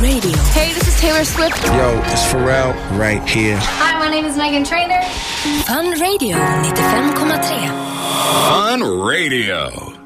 Radio. Hey, this is Taylor Swift. Yo, it's Pharrell right here. Hi, my name is Meghan Trainor. Fun Radio 95,3. Fun Radio.